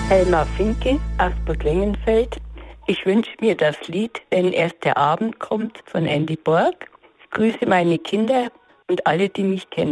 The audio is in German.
Helma Finke aus Bad Lengenfeld. Ich wünsche mir das Lied Wenn erst der Abend kommt von Andy Borg. Ich grüße meine Kinder und alle, die mich kennen.